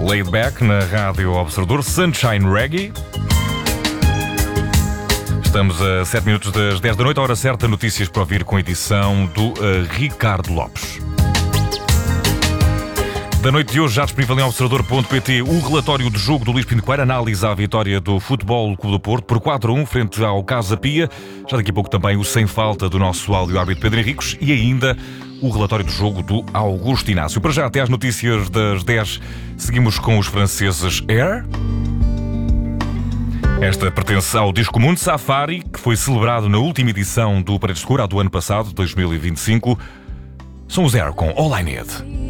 Laid Back na Rádio Observador, Sunshine Reggae. Estamos a 7 minutos das 10 da noite, a hora certa, notícias para ouvir com a edição do Ricardo Lopes. Da noite de hoje, já disponível em observador.pt, o relatório de jogo do Luís Pinto Coelho analisa a vitória do Futebol Clube do Porto por 4-1 frente ao Casa Pia. Já daqui a pouco também o sem falta do nosso áudio-árbitro Pedro Henriques e ainda o relatório do jogo do Augusto Inácio. Para já, até às notícias das 10, seguimos com os franceses Air. Esta pertence ao disco Mundo Safari, que foi celebrado na última edição do Paredes de Cura, do ano passado, 2025. São os Air com All I Need.